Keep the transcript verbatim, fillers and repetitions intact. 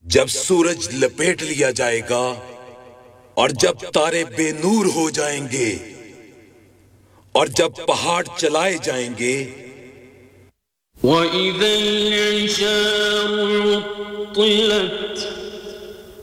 जब सूरज लपेट लिया जाएगा और जब तारे बेनूर हो जाएंगे और जब पहाड़ चलाए जाएंगे। وَإِذَا الْعِشَارُ عُطِّلَتْ